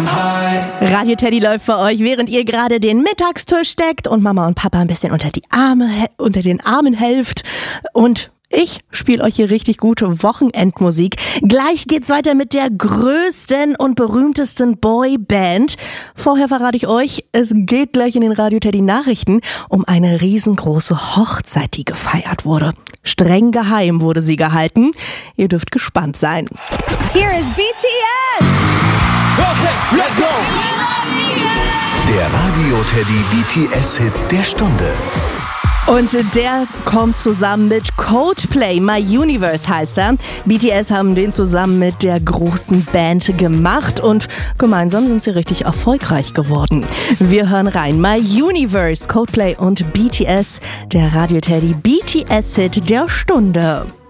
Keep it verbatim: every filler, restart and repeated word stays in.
I'm high. Radio Teddy läuft für euch, während ihr gerade den Mittagstisch deckt und Mama und Papa ein bisschen unter die Arme, unter den Armen helft. Und ich spiele euch hier richtig gute Wochenendmusik. Gleich geht's weiter mit der größten und berühmtesten Boyband. Vorher verrate ich euch, es geht gleich in den Radio Teddy Nachrichten um eine riesengroße Hochzeit, die gefeiert wurde. Streng geheim wurde sie gehalten. Ihr dürft gespannt sein. Here is B T S. Okay, let's go. Der Radio Teddy B T S-Hit der Stunde. Und der kommt zusammen mit Coldplay, My Universe heißt er. B T S haben den zusammen mit der großen Band gemacht und gemeinsam sind sie richtig erfolgreich geworden. Wir hören rein, My Universe, Coldplay und B T S, der Radio Teddy B T S-Hit der Stunde.